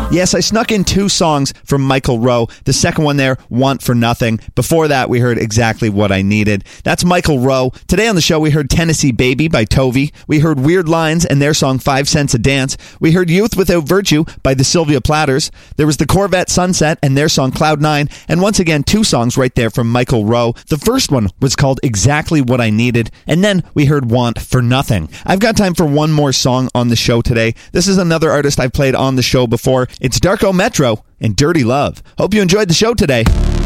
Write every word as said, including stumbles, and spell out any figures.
Yes, I snuck in two songs from Michael Rowe. The second one there, Want for Nothing. Before that, we heard Exactly What I Needed. That's Michael Rowe. Today on the show, we heard Tennessee Baby by Tovey. We heard Weird Lines and their song Five Cents a Dance. We heard Youth Without Virtue by the Sylvia Platters. There was the Corvette Sunset and their song Cloud Nine. And once again, two songs right there from Michael Rowe. The first one was called Exactly What I Needed. And then we heard Want for Nothing. I've got time for one more song on the show today. This is another artist I've played on the show before. It's Darko Metro and Dirty Love. Hope you enjoyed the show today.